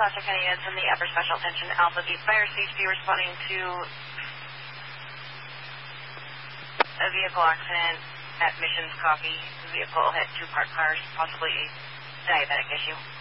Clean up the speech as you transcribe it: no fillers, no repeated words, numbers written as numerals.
Sasha Kenny Edson, the Upper Special Attention Alpha Beat Fire Safety, responding to a vehicle accident at Missions. Copy. The vehicle had two parked cars, possibly a diabetic issue.